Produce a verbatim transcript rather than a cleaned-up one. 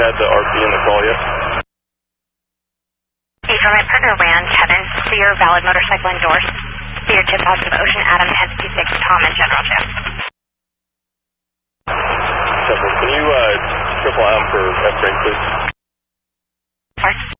had the R P in the call yet? Adrian, my partner ran Kevin, clear, valid motorcycle endorsed. Clear tip positive Ocean, Adam, ten fifty-six, Tom, and General Jim. Can you uh, triple M for F-brake, please? Sorry?